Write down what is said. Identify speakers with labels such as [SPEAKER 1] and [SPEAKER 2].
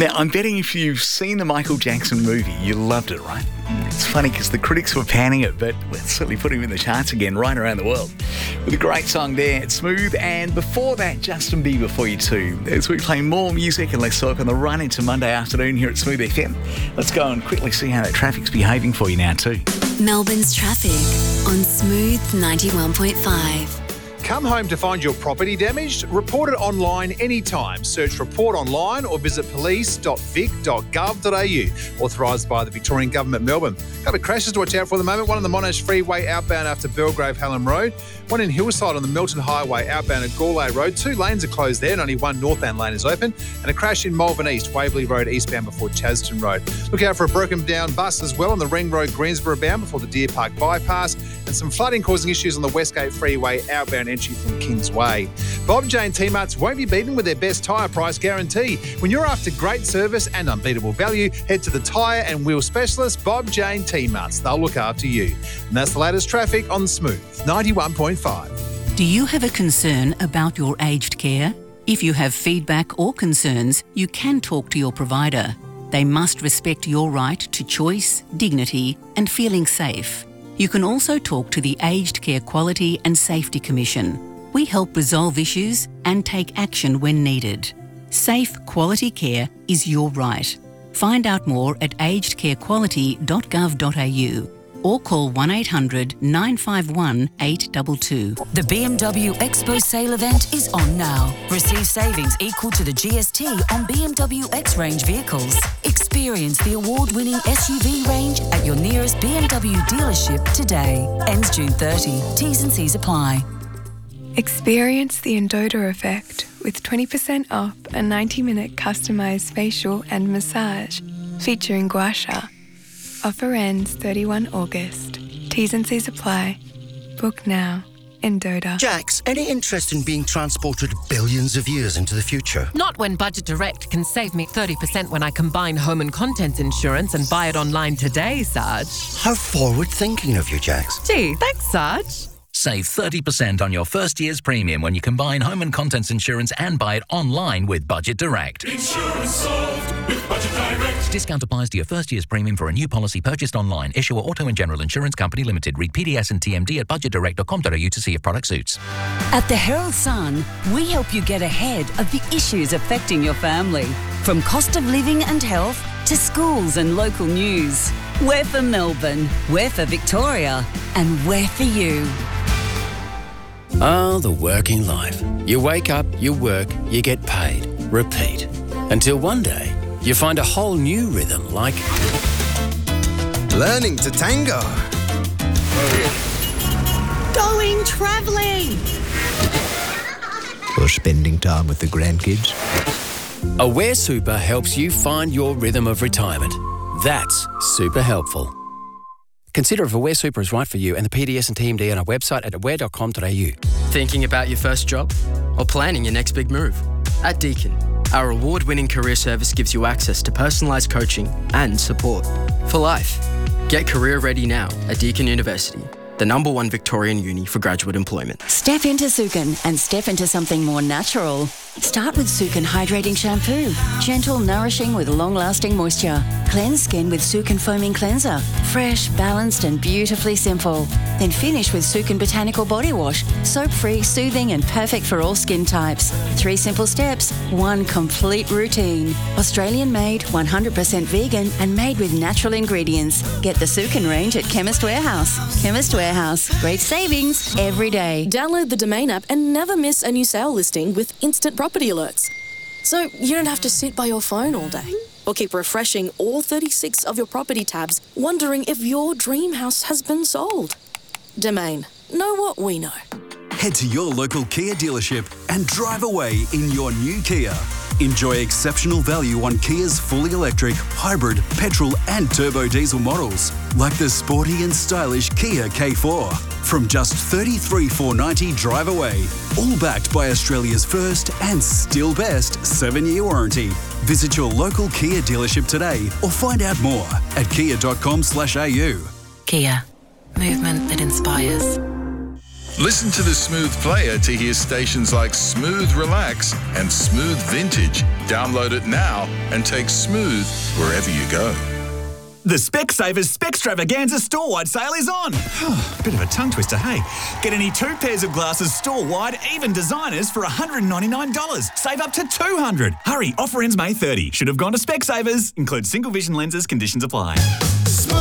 [SPEAKER 1] Now, I'm betting if you've seen the Michael Jackson movie, you loved it, right? It's funny because the critics were panning it, but let's certainly put him in the charts again right around the world. With a great song there, it's Smooth, and before that, Justin Bieber for you too. As we play more music and let's talk on the run into Monday afternoon here at Smooth FM. Let's go and quickly see how that traffic's behaving for you now too.
[SPEAKER 2] Melbourne's traffic on Smooth 91.5.
[SPEAKER 3] Come home to find your property damaged? Report it online anytime. Search Report Online or visit police.vic.gov.au. Authorised by the Victorian Government, Melbourne. A couple of crashes to watch out for the moment. One on the Monash Freeway outbound after Belgrave Hallam Road. One in Hillside on the Milton Highway outbound at Gourlay Road. 2 lanes are closed there and only one northbound lane is open. And a crash in Malvern East, Waverley Road eastbound before Chaston Road. Look out for a broken down bus as well on the Ring Road Greensborough bound before the Deer Park bypass. And some flooding causing issues on the Westgate Freeway outbound entry from Kingsway. Bob Jane T-Marts won't be beaten with their best tyre price guarantee. When you're after great service and unbeatable value, head to the tyre and wheel specialist Bob Jane T-Marts. They'll look after you. And that's the latest traffic on Smooth 91.5.
[SPEAKER 4] Do you have a concern about your aged care? If you have feedback or concerns, you can talk to your provider. They must respect your right to choice, dignity, and feeling safe. You can also talk to the Aged Care Quality and Safety Commission. We help resolve issues and take action when needed. Safe, quality care is your right. Find out more at agedcarequality.gov.au or call 1800 951 822.
[SPEAKER 5] The BMW Expo sale event is on now. Receive savings equal to the GST on BMW X-Range vehicles. Experience the award-winning SUV range at your nearest BMW dealership today. Ends June 30. T's and C's apply.
[SPEAKER 6] Experience the Endota effect with 20% off a 90-minute customised facial and massage featuring gua sha. Offer ends 31 August. T's and C's apply. Book now. Endota.
[SPEAKER 7] Jax, any interest in being transported billions of years into the future?
[SPEAKER 8] Not when Budget Direct can save me 30% when I combine home and contents insurance and buy it online today, Sarge.
[SPEAKER 7] How forward-thinking of you, Jax.
[SPEAKER 8] Gee, thanks, Sarge.
[SPEAKER 9] Save 30% on your first year's premium when you combine home and contents insurance and buy it online with Budget Direct.
[SPEAKER 10] Insurance solved with Budget Direct.
[SPEAKER 9] Discount applies to your first year's premium for a new policy purchased online. Issuer Auto and General Insurance Company Limited. Read PDS and TMD at budgetdirect.com.au to see if product suits.
[SPEAKER 5] At the Herald Sun, we help you get ahead of the issues affecting your family. From cost of living and health to schools and local news. We're for Melbourne, we're for Victoria, and we're for you.
[SPEAKER 11] Ah, the working life. You wake up, you work, you get paid. Repeat. Until one day, you find a whole new rhythm like...
[SPEAKER 12] learning to tango.
[SPEAKER 13] Going travelling.
[SPEAKER 12] Or spending time with the grandkids.
[SPEAKER 11] Aware Super helps you find your rhythm of retirement. That's super helpful. Consider if Aware Super is right for you and the PDS and TMD on our website at aware.com.au.
[SPEAKER 14] Thinking about your first job? Or planning your next big move? At Deakin, our award-winning career service gives you access to personalised coaching and support for life. Get career ready now at Deakin University, the #1 Victorian uni for graduate employment.
[SPEAKER 5] Step into Sukin and step into something more natural. Start with Sukin Hydrating Shampoo. Gentle, nourishing with long-lasting moisture. Cleanse skin with Sukin Foaming Cleanser. Fresh, balanced and beautifully simple. Then finish with Sukin Botanical Body Wash. Soap-free, soothing and perfect for all skin types. 3 simple steps, 1 complete routine. Australian-made, 100% vegan and made with natural ingredients. Get the Sukin range at Chemist Warehouse. Chemist Warehouse. Great savings every day.
[SPEAKER 13] Download the Domain app and never miss a new sale listing with instant property alerts. So you don't have to sit by your phone all day or keep refreshing all 36 of your property tabs wondering if your dream house has been sold. Domain. Know what we know.
[SPEAKER 15] Head to your local Kia dealership and drive away in your new Kia. Enjoy exceptional value on Kia's fully electric, hybrid, petrol and turbo diesel models, like the sporty and stylish Kia K4. From just $33,490 drive away, all backed by Australia's first and still best 7-year warranty. Visit your local Kia dealership today or find out more at kia.com/au.
[SPEAKER 16] Kia. Movement that inspires. Listen to the Smooth Player to hear stations like Smooth Relax and Smooth Vintage. Download it now and take Smooth wherever you go.
[SPEAKER 17] The Specsavers Specstravaganza store-wide sale is on. Bit of a tongue twister, hey? Get any 2 pairs of glasses store-wide, even designers, for $199. Save up to $200. Hurry, offer ends May 30. Should have gone to Specsavers. Includes single vision lenses, conditions apply.
[SPEAKER 10] Smooth